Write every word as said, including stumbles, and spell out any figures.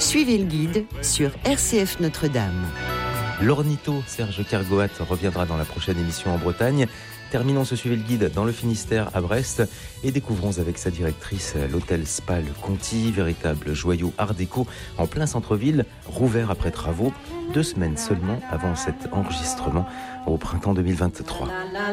Suivez le guide sur R C F Notre-Dame. L'ornitho Serge Kergoat reviendra dans la prochaine émission en Bretagne. Terminons ce Suivez le guide dans le Finistère à Brest et découvrons avec sa directrice l'hôtel Spa Le Conti, véritable joyau art déco en plein centre-ville, rouvert après travaux, deux semaines seulement avant cet enregistrement au printemps deux mille vingt-trois.